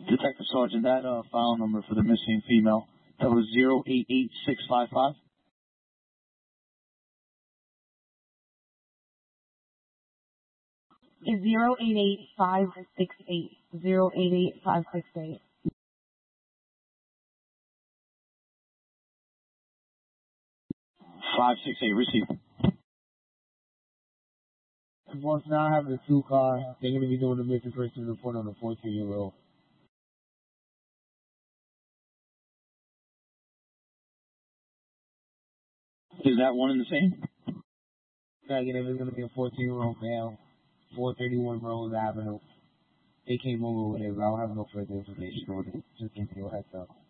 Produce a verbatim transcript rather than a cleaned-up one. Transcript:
Detective Sergeant, that uh, file number for the missing female, that was zero eight eight six five five. Is zero eight eight five six eight. zero eight eight five six eight. five six eight, received. Once now having a two car, they're going to be doing the missing person report on the fourteen year old. Is that one and the same? Negative, it's going to be a fourteen year old male, four thirty-one Rose Avenue. They came over with it, but I don't have no further information on it. Just give me a heads up.